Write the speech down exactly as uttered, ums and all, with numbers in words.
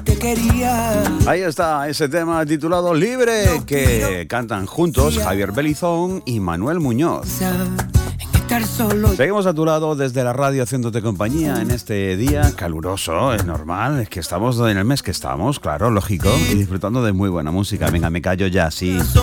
Te quería. Ahí está ese tema titulado Libre, que cantan juntos Javier Belizón y Manuel Muñoz. Seguimos a tu lado desde la radio haciéndote compañía en este día caluroso, es normal, es que estamos en el mes que estamos, claro, lógico, y disfrutando de muy buena música. Venga, me callo ya, sí.